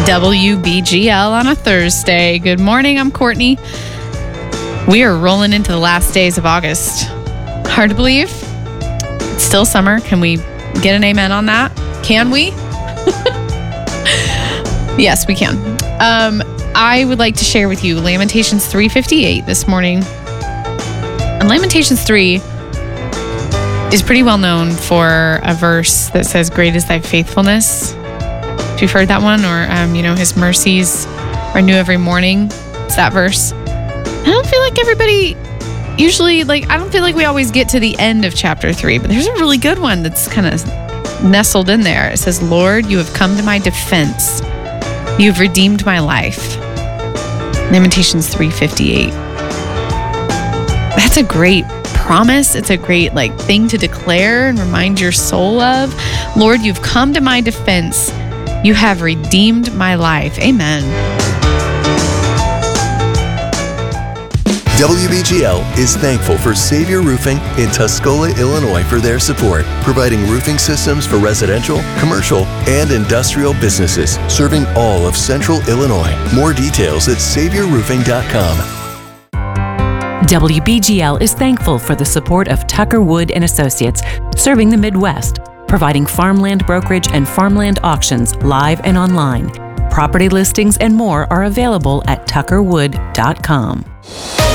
WBGL on a Thursday. Good morning, I'm Courtney. We are rolling into the last days of August. Hard to believe. It's still summer. Can we get an amen on that? Can we? Yes, we can. I would like to share with you Lamentations 3:58 this morning. And Lamentations 3 is pretty well known for a verse that says, "Great is thy faithfulness." If you've heard that one, or, his mercies are new every morning. It's that verse. I don't feel like everybody usually, I don't feel like we always get to the end of chapter 3, but there's a really good one that's kind of nestled in there. It says, "Lord, you have come to my defense. You have redeemed my life." Lamentations 3:58. That's a great promise. It's a great thing to declare and remind your soul of. Lord, you've come to my defense. You have redeemed my life. Amen. WBGL is thankful for Savior Roofing in Tuscola, Illinois for their support, providing roofing systems for residential, commercial, and industrial businesses, serving all of Central Illinois. More details at SaviorRoofing.com. WBGL is thankful for the support of Tucker Wood & Associates, serving the Midwest, providing farmland brokerage and farmland auctions live and online. Property listings and more are available at tuckerwood.com.